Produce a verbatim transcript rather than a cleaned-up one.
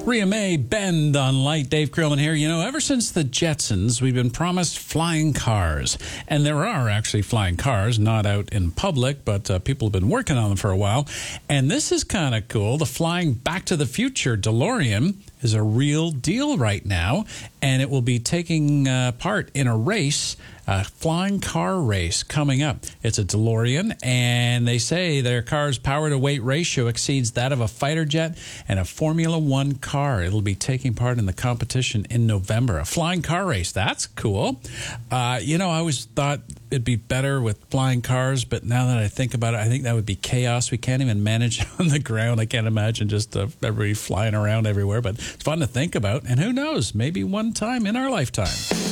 Rhea May, Bend on Light. Dave Krillman here. You know, ever since the Jetsons, we've been promised flying cars. And there are actually flying cars, not out in public, but uh, people have been working on them for a while. And this is kind of cool. The flying Back to the Future DeLorean is a real deal right now. And it will be taking uh, part in a race, a flying car race coming up. It's a DeLorean, and they say their car's power-to-weight ratio exceeds that of a fighter jet and a Formula One car. It'll be taking part in the competition in November. A flying car race. That's cool. Uh, you know, I always thought it'd be better with flying cars, but now that I think about it, I think that would be chaos. We can't even manage on the ground. I can't imagine just uh, everybody flying around everywhere, but it's fun to think about. And who knows, maybe one time in our lifetime.